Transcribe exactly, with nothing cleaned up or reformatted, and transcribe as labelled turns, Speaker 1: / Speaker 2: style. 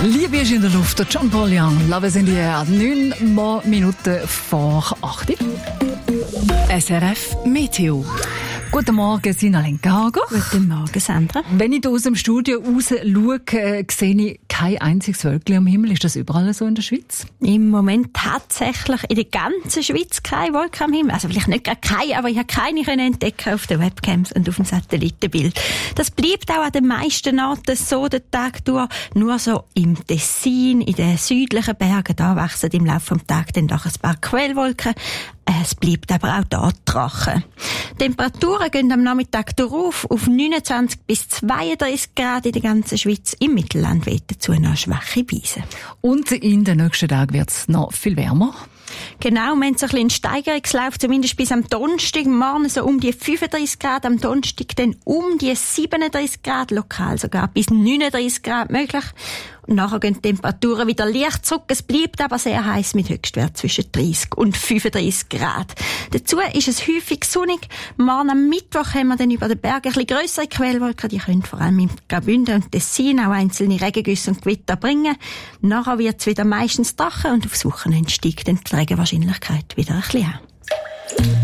Speaker 1: Liebe ist in der Luft, der John Paul Young, Love is in the air, neun Minuten vor acht. S R F Meteo. Guten Morgen, Sina Lenkenhager.
Speaker 2: Guten Morgen, Sandra.
Speaker 1: Wenn ich hier aus dem Studio raus schaue, äh, sehe ich kein einziges Wölkchen am Himmel. Ist das überall so in der Schweiz?
Speaker 2: Im Moment tatsächlich in der ganzen Schweiz keine Wolke am Himmel. Also vielleicht nicht gar keine, aber ich habe keine können entdecken auf den Webcams und auf dem Satellitenbild. Das bleibt auch an den meisten Orten so den Tag durch. Nur so im Tessin, in den südlichen Bergen, da wachsen im Laufe des Tages dann doch ein paar Quellwolken. Es bleibt aber auch da trocken. Die Temperaturen gehen am Nachmittag darauf auf neunundzwanzig bis zweiunddreißig Grad in der ganzen Schweiz. Im Mittelland weht dazu noch schwache Brise.
Speaker 1: Und in den nächsten Tagen wird es noch viel wärmer.
Speaker 2: Genau, wir haben so ein bisschen Steigerungslauf, zumindest bis am Donnerstag, morgen so um die fünfunddreißig Grad, am Donnerstag dann um die siebenunddreißig Grad, lokal sogar bis neununddreißig Grad möglich. Und nachher gehen die Temperaturen wieder leicht zurück. Es bleibt aber sehr heiß mit Höchstwert zwischen dreißig und fünfunddreißig Grad. Dazu ist es häufig sonnig. Morgen am Mittwoch haben wir dann über den Bergen ein bisschen grössere Quellwolken. Die können vor allem im Graubünden und Tessin auch einzelne Regengüsse und Gewitter bringen. Nachher wird es wieder meistens trocken und aufs Wochenende steigt dann die Regenwahrscheinlichkeit wieder ein bisschen an.